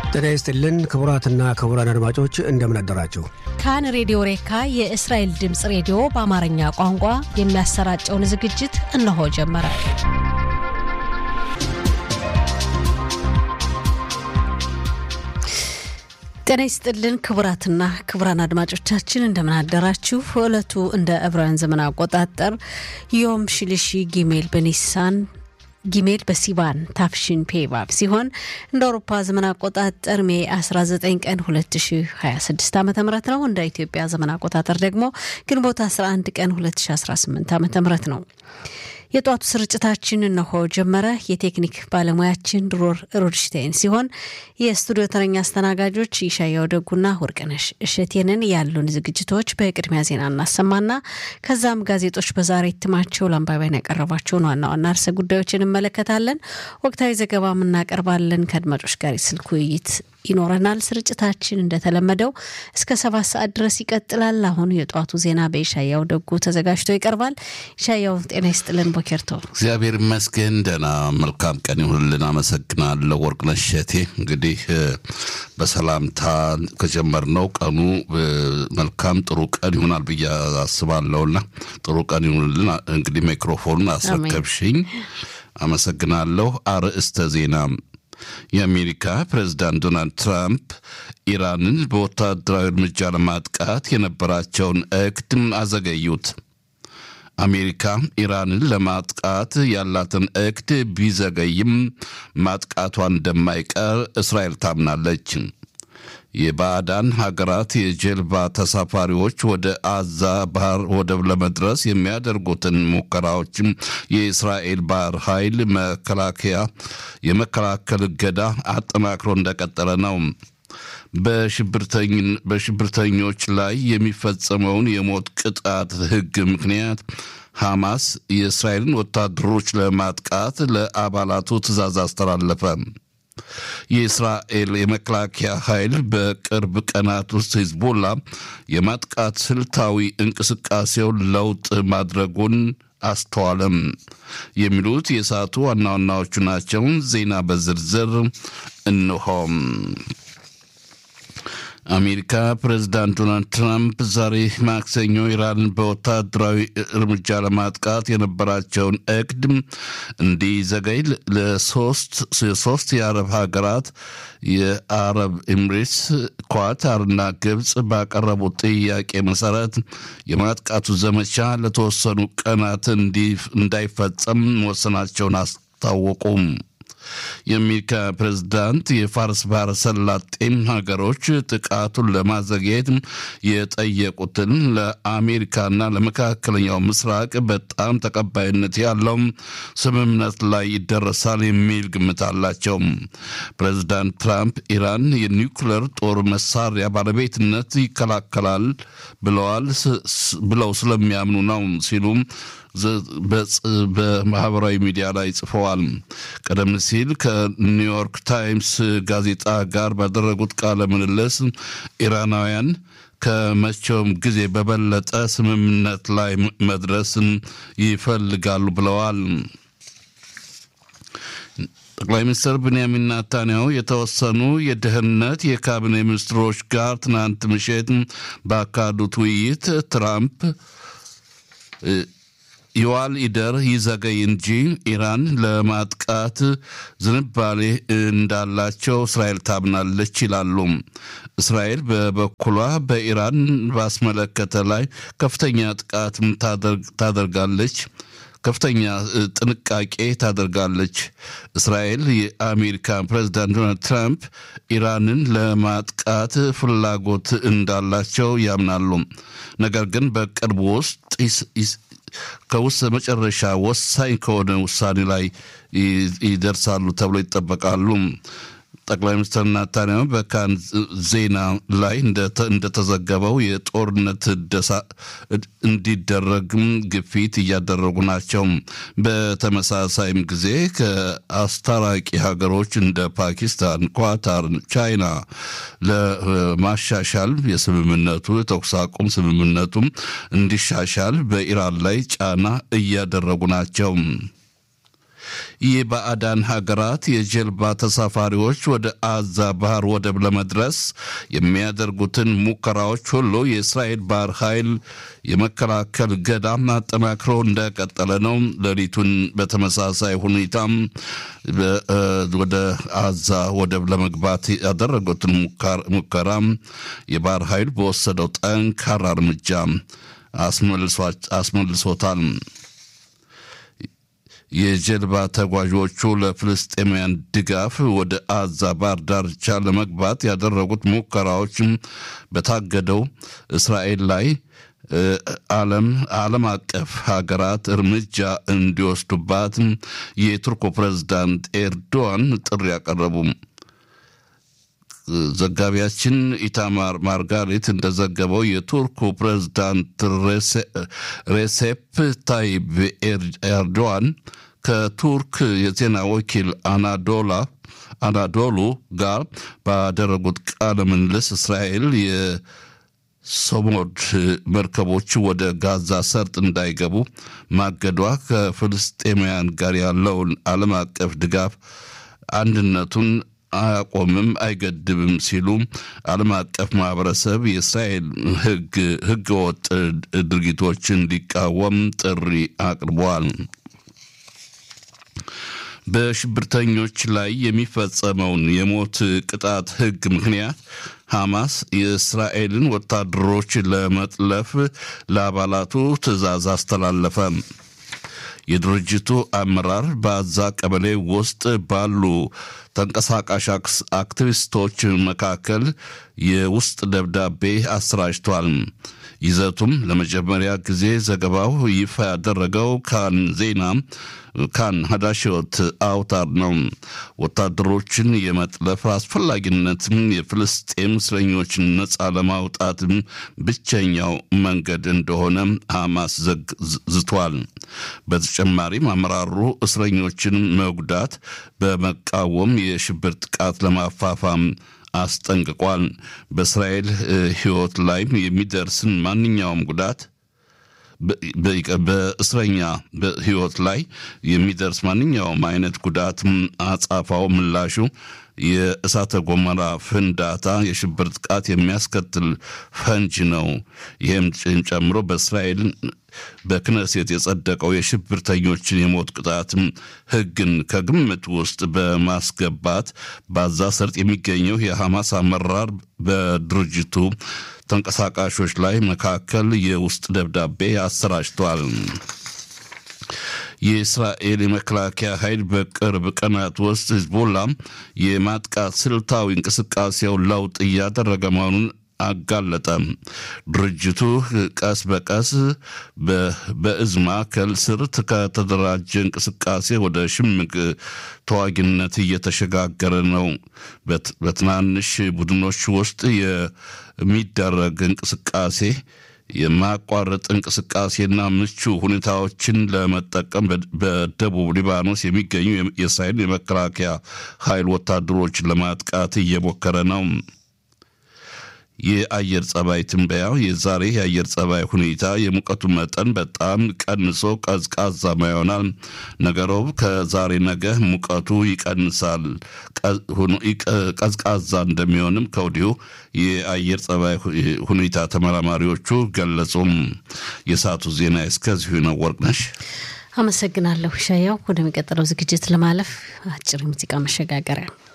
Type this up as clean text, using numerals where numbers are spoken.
ጤና ይስጥልን ክቡራትና ክቡራን አድማጮች እንደምን አደራችሁ። ካን ሬዲዮ ሬካ የእስራኤል ድምጽ ሬዲዮ በአማርኛ ቋንቋ የሚያሰራጨውን ዝግጅት እነሆ ጀመረ። ጤና ይስጥልን ክቡራትና ክቡራን አድማጮቻችን እንደምን አደራችሁ። ዕለቱ እንደ ዕብራውያን ዘመን አቆጣጠር ዮም ሽልሺ ጊሜል በኒሳን ጊሜል በሲባን ታፍሽን ፔባብ ሲሆን እንደ አውሮፓ ዘመን አቆጣጠር ሜይ 19 ቀን 2026 ዓ.ም ነው። እንደ ኢትዮጵያ ዘመን አቆጣጠር ደግሞ ግንቦት 11 ቀን 2018 ዓ.ም ነው። የጧቱ ስርጭታችን እነሆ ጀመረ። የቴክኒክ ባለሙያችን ድሮር ሮድሽቴን ሲሆን የስቱዲዮ ተረኛ አስተናጋጆች ይሻያው ደጉና ወርቅነሽ እሸቴንን ያሉን ዝግጅቶች በቅድሚያ ዜና እናሰማና ከዛም ጋዜጦች በዛሬ እትማቸው ለአንባቢያን ያቀረባቸውን ዋና ዋና ርዕሰ ጉዳዮችን እንመለከታለን። ወቅታዊ ዘገባም እናቀርባለን። ከአድማጮች ጋር ስልክ ውይይት ይኖረናል። ስርጭታችን እንደተለመደው እስከ 7 ሰዓት ድረስ ይቀጥላል። አሁን የጧቱ ዜና በይሻያው ደጉ ተዘጋጅቶ ይቀርባል። ይሻያው ጤና ይስጥልን። ቦኬርቶ እግዚአብሔር ይመስገን ደህና መልካም ቀን ይሁንልን። አመሰግናለሁ ወርቅነሽ እሸቴ። እንግዲህ በሰላምታ ከጀመርነው ቀኑ መልካም ጥሩ ቀን ይሆናል ብዬ አስባለሁና ጥሩ ቀን ይሁንልን። እንግዲህ ማይክሮፎኑን አስረከብሽኝ አመሰግናለሁ። አርዕስተ ዜና የአሜሪካ ፕሬዝዳንት ዶናልድ ትራምፕ ኢራንን በወታደራዊ እርምጃ ለማጥቃት የነበራቸውን እቅድ አዘገዩት። አሜሪካ ኢራንን ለማጥቃት ያላትን እቅድ ቢዘገይም ማጥቃቷን እንደማይቀር እስራኤል ታምናለች። የባዕዳን ሀገራት የጀልባ ተሳፋሪዎች ወደ አዛ ባህር ወደብ ለመድረስ የሚያደርጉትን ሙከራዎች የእስራኤል ባህር ኃይል የመከላከል እገዳ አጠናክሮ እንደቀጠለ ነው። በሽብርተኞች ላይ የሚፈጸመውን የሞት ቅጣት ሕግ ምክንያት ሐማስ የእስራኤልን ወታደሮች ለማጥቃት ለአባላቱ ትዕዛዝ አስተላለፈ። የእስራኤል የመከላከያ ኃይል በቅርብ ቀናት ውስጥ ሂዝቦላ የማጥቃት ስልታዊ እንቅስቃሴውን ለውጥ ማድረጉን አስተዋለም። የሚሉት የሰዓቱ ዋና ዋናዎቹ ናቸው። ዜና በዝርዝር እንሆም። አሜሪካ ፕሬዝዳንት ዶናልድ ትራምፕ ዛሬ ማክሰኞ ኢራንን በወታደራዊ እርምጃ ለማጥቃት የነበራቸውን እቅድ እንዲዘገይ ለሶስት የአረብ ሀገራት የአረብ ኤምሬትስ፣ ኳታርና ግብጽ ባቀረቡት ጥያቄ መሰረት የማጥቃቱ ዘመቻ ለተወሰኑ ቀናት እንዳይፈጸም መወሰናቸውን አስታወቁም። የአሜሪካ ፕሬዝዳንት የፋርስ ባህረ ሰላጤም ሀገሮች ጥቃቱን ለማዘግየት የጠየቁትን ለአሜሪካና ለመካከለኛው ምስራቅ በጣም ተቀባይነት ያለው ስምምነት ላይ ይደረሳል የሚል ግምት አላቸው። ፕሬዝዳንት ትራምፕ ኢራን የኒውክሌር ጦር መሳሪያ ባለቤትነት ይከላከላል ብለው ስለሚያምኑ ነው ሲሉ በማህበራዊ ሚዲያ ላይ ጽፈዋል። ቀደም ሲል ከኒውዮርክ ታይምስ ጋዜጣ ጋር ባደረጉት ቃለ ምልልስ ኢራናውያን ከመቼውም ጊዜ በበለጠ ስምምነት ላይ መድረስን ይፈልጋሉ ብለዋል። ጠቅላይ ሚኒስትር ቤንያሚን ኔታንያሁ የተወሰኑ የደህንነት የካቢኔ ሚኒስትሮች ጋር ትናንት ምሽት ባካሄዱት ውይይት ትራምፕ ይዋል ኢደር ይዘገይ እንጂ ኢራን ለማጥቃት ዝንባሌ እንዳላቸው እስራኤል ታምናለች ይላሉ። እስራኤል በበኩሏ በኢራን ባስመለከተ ላይ ከፍተኛ ጥቃት ታደርጋለች፣ ከፍተኛ ጥንቃቄ ታደርጋለች። እስራኤል የአሜሪካ ፕሬዝዳንት ዶናልድ ትራምፕ ኢራንን ለማጥቃት ፍላጎት እንዳላቸው ያምናሉ። ነገር ግን በቅርቡ ውስጥ መጨረሻ ወሳኝ ከሆነ ውሳኔ ላይ ይደርሳሉ ተብሎ ይጠበቃሉ። ጠቅላይ ሚኒስትር ኔታንያሁ በካን ዜና ላይ እንደተዘገበው የጦርነት እንዲደረግም ግፊት እያደረጉ ናቸው። በተመሳሳይም ጊዜ ከአስታራቂ ሀገሮች እንደ ፓኪስታን፣ ኳታር፣ ቻይና ለማሻሻል የስምምነቱ የተኩስ አቁም ስምምነቱም እንዲሻሻል በኢራን ላይ ጫና እያደረጉ ናቸው። የባዕዳን ሀገራት የጀልባ ተሳፋሪዎች ወደ አዛ ባህር ወደብ ለመድረስ የሚያደርጉትን ሙከራዎች ሁሉ የእስራኤል ባህር ኃይል የመከላከል ገዳም አጠናክሮ እንደቀጠለ ነው። ሌሊቱን በተመሳሳይ ሁኔታም ወደ አዛ ወደብ ለመግባት ያደረጉትን ሙከራ የባህር ኃይል በወሰደው ጠንካራ እርምጃ አስመልሶታል። የጀልባ ተጓዦቹ ለፍልስጤማውያን ድጋፍ ወደ አዛ ባህር ዳርቻ ለመግባት ያደረጉት ሙከራዎች በታገደው እስራኤል ላይ ዓለም አቀፍ ሀገራት እርምጃ እንዲወስዱባት የቱርኩ ፕሬዝዳንት ኤርዶዋን ጥሪ ያቀረቡ። ዘጋቢያችን ኢታማር ማርጋሪት እንደዘገበው የቱርኩ ፕሬዝዳንት ሬሴፕ ታይብ ኤርዶዋን ከቱርክ የዜና ወኪል አናዶሉ ጋር ባደረጉት ቃለ ምልልስ እስራኤል የሶሞድ መርከቦች ወደ ጋዛ ሰርጥ እንዳይገቡ ማገዷ ከፍልስጤማውያን ጋር ያለውን ዓለም አቀፍ ድጋፍ አንድነቱን አያቆምም አይገድብም ሲሉ ዓለም አቀፍ ማህበረሰብ የእስራኤል ህገ ወጥ ድርጊቶችን እንዲቃወም ጥሪ አቅርበዋል። በሽብርተኞች ላይ የሚፈጸመውን የሞት ቅጣት ህግ ምክንያት ሐማስ የእስራኤልን ወታደሮች ለመጥለፍ ለአባላቱ ትዕዛዝ አስተላለፈ። የድርጅቱ አመራር በአዛ ቀበሌ ውስጥ ባሉ ተንቀሳቃሽ አክቲቪስቶች መካከል የውስጥ ደብዳቤ አሰራጭቷል። ይዘቱም ለመጀመሪያ ጊዜ ዘገባው ይፋ ያደረገው ካን ሀዳሽዮት አውታር ነው። ወታደሮችን የመጥለፍ አስፈላጊነት የፍልስጤም እስረኞችን ነጻ ለማውጣት ብቸኛው መንገድ እንደሆነ ሐማስ ዝቷል። በተጨማሪም አመራሩ እስረኞችን መጉዳት በመቃወም የሽብር ጥቃት ለማፋፋም አስጠንቅቋል። በእስራኤል ሕይወት ላይ የሚደርስን ማንኛውም ጉዳት በእስረኛ በሕይወት ላይ የሚደርስ ማንኛውም አይነት ጉዳት አጻፋው ምላሹ የእሳተ ገሞራ ፍንዳታ የሽብር ጥቃት የሚያስከትል ፈንጅ ነው። ይህም ጨምሮ በእስራኤል በክነሴት የጸደቀው የሽብርተኞችን የሞት ቅጣት ሕግን ከግምት ውስጥ በማስገባት በጋዛ ሰርጥ የሚገኘው የሐማስ አመራር በድርጅቱ ተንቀሳቃሾች ላይ መካከል የውስጥ ደብዳቤ አሰራጭቷል። የእስራኤል የመከላከያ ኃይል በቅርብ ቀናት ውስጥ ሂዝቦላ የማጥቃት ስልታዊ እንቅስቃሴው ለውጥ እያደረገ መሆኑን አጋለጠ። ድርጅቱ ቀስ በቀስ በእዝ ማዕከል ስር ከተደራጀ እንቅስቃሴ ወደ ሽምቅ ተዋጊነት እየተሸጋገረ ነው። በትናንሽ ቡድኖች ውስጥ የሚደረግ እንቅስቃሴ የማቋረጥ እንቅስቃሴና ምቹ ሁኔታዎችን ለመጠቀም በደቡብ ሊባኖስ የሚገኙ የእስራኤል የመከላከያ ኃይል ወታደሮችን ለማጥቃት እየሞከረ ነው። የአየር ጸባይ ትንበያው የዛሬ የአየር ጸባይ ሁኔታ የሙቀቱ መጠን በጣም ቀንሶ ቀዝቃዛማ ይሆናል። ነገሩ ከዛሬ ነገ ሙቀቱ ይቀንሳል፣ ቀዝቃዛ እንደሚሆንም ከወዲሁ የአየር ጸባይ ሁኔታ ተመራማሪዎቹ ገለጹም። የሰዓቱ ዜና እስከዚሁ ነው። ወርቅነሽ አመሰግናለሁ። ሻያው ወደሚቀጥለው ዝግጅት ለማለፍ አጭር ሙዚቃ መሸጋገሪያ